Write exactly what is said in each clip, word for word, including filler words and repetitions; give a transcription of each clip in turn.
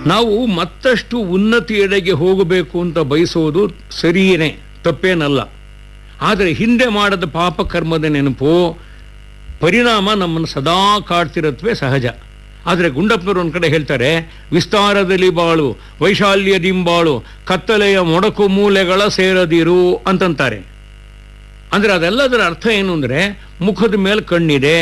ನಾವು ಮತ್ತಷ್ಟು ಉನ್ನತಿಯೆಡೆಗೆ ಹೋಗಬೇಕು ಅಂತ ಬಯಸೋದು ಸರಿಯೇನೆ, ತಪ್ಪೇನಲ್ಲ. ಆದರೆ ಹಿಂದೆ ಮಾಡದ ಪಾಪಕರ್ಮದ ನೆನಪು ಪರಿಣಾಮ ನಮ್ಮನ್ನು ಸದಾ ಕಾಡ್ತಿರತ್ವೇ ಸಹಜ. ಆದರೆ ಗುಂಡಪ್ಪನವರು ಒಂದು ಕಡೆ ಹೇಳ್ತಾರೆ, ವಿಸ್ತಾರದಲ್ಲಿ ಬಾಳು ವೈಶಾಲ್ಯದಿಂಬಾಳು ಕತ್ತಲೆಯ ಮೊಡಕು ಮೂಲೆಗಳ ಸೇರದಿರು ಅಂತಂತಾರೆ. ಅಂದರೆ ಅದೆಲ್ಲದರ ಅರ್ಥ ಏನು ಅಂದರೆ, ಮುಖದ ಮೇಲೆ ಕಣ್ಣಿದೆ,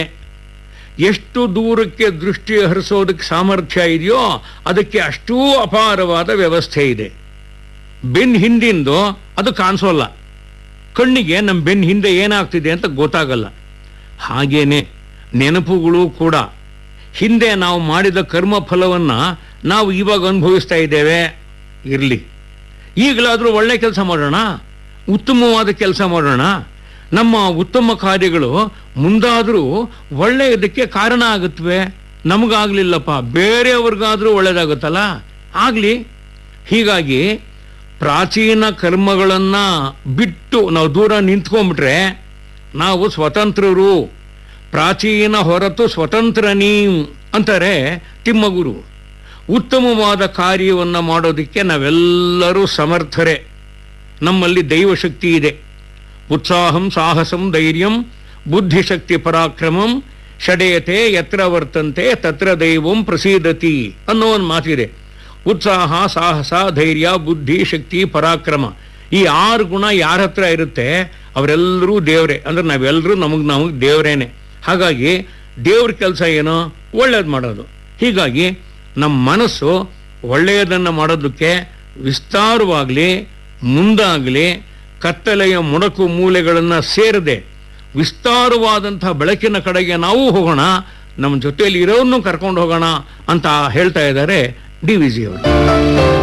ಎಷ್ಟು ದೂರಕ್ಕೆ ದೃಷ್ಟಿ ಹರಿಸೋದಕ್ಕೆ ಸಾಮರ್ಥ್ಯ ಇದೆಯೋ ಅದಕ್ಕೆ ಅಷ್ಟೂ ಅಪಾರವಾದ ವ್ಯವಸ್ಥೆ ಇದೆ. ಬೆನ್ ಹಿಂದಿಂದು ಅದು ಕಾಣಿಸೋಲ್ಲ, ಕಣ್ಣಿಗೆ ನಮ್ಮ ಬೆನ್ ಹಿಂದೆ ಏನಾಗ್ತಿದೆ ಅಂತ ಗೊತ್ತಾಗಲ್ಲ. ಹಾಗೇನೆ ನೆನಪುಗಳು ಕೂಡ. ಹಿಂದೆ ನಾವು ಮಾಡಿದ ಕರ್ಮ ಫಲವನ್ನು ನಾವು ಇವಾಗ ಅನುಭವಿಸ್ತಾ ಇದ್ದೇವೆ. ಇರಲಿ, ಈಗಲಾದರೂ ಒಳ್ಳೆ ಕೆಲಸ ಮಾಡೋಣ, ಉತ್ತಮವಾದ ಕೆಲಸ ಮಾಡೋಣ. ನಮ್ಮ ಉತ್ತಮ ಕಾರ್ಯಗಳು ಮುಂದಾದರೂ ಒಳ್ಳೆಯದಕ್ಕೆ ಕಾರಣ ಆಗುತ್ತವೆ. ನಮಗಾಗಲಿಲ್ಲಪ್ಪ, ಬೇರೆಯವ್ರಿಗಾದರೂ ಒಳ್ಳೆಯದಾಗುತ್ತಲ್ಲ, ಆಗಲಿ. ಹೀಗಾಗಿ ಪ್ರಾಚೀನ ಕರ್ಮಗಳನ್ನು ಬಿಟ್ಟು ನಾವು ದೂರ ನಿಂತ್ಕೊಂಡ್ಬಿಟ್ರೆ ನಾವು ಸ್ವತಂತ್ರರು. ಪ್ರಾಚೀನ ಹೊರತು ಸ್ವತಂತ್ರ ನೀವು ಅಂತಾರೆ ತಿಮ್ಮಗುರು. ಉತ್ತಮವಾದ ಕಾರ್ಯವನ್ನು ಮಾಡೋದಕ್ಕೆ ನಾವೆಲ್ಲರೂ ಸಮರ್ಥರೇ. ನಮ್ಮಲ್ಲಿ ದೈವಶಕ್ತಿ ಇದೆ. ಉತ್ಸಾಹಂ ಸಾಹಸಂ ಧೈರ್ಯಂ ಬುದ್ಧಿಶಕ್ತಿ ಪರಾಕ್ರಮಂ ಷಡೇಯತೆ ಯತ್ರ ವರ್ತಂತೆ ತತ್ರ ದೈವಂ ಪ್ರಸೀದತಿ ಅನ್ನೋ ಒಂದು ಮಾತಿದೆ. ಉತ್ಸಾಹ, ಸಾಹಸ, ಧೈರ್ಯ, ಬುದ್ಧಿ, ಶಕ್ತಿ, ಪರಾಕ್ರಮ, ಈ ಆರು ಗುಣ ಯಾರ ಹತ್ರ ಇರುತ್ತೆ ಅವರೆಲ್ಲರೂ ದೇವರೇ. ಅಂದ್ರೆ ನಾವೆಲ್ಲರೂ ನಮಗೆ ನಮಗೆ ದೇವರೇನೆ. ಹಾಗಾಗಿ ದೇವ್ರ ಕೆಲಸ ಏನೋ ಒಳ್ಳೇದು ಮಾಡೋದು. ಹೀಗಾಗಿ ನಮ್ಮ ಮನಸ್ಸು ಒಳ್ಳೆಯದನ್ನು ಮಾಡೋದಕ್ಕೆ ವಿಸ್ತಾರವಾಗಲಿ, ಮುಂದಾಗಲಿ, ಕತ್ತಲೆಯ ಮೊಡಕು ಮೂಲೆಗಳನ್ನು ಸೇರದೆ ವಿಸ್ತಾರವಾದಂಥ ಬೆಳಕಿನ ಕಡೆಗೆ ನಾವು ಹೋಗೋಣ, ನಮ್ಮ ಜೊತೆಯಲ್ಲಿ ಇರೋನ್ನು ಕರ್ಕೊಂಡು ಹೋಗೋಣ ಅಂತ ಹೇಳ್ತಾ ಇದ್ದಾರೆ ಡಿ ವಿ ಜಿ ಅವರು.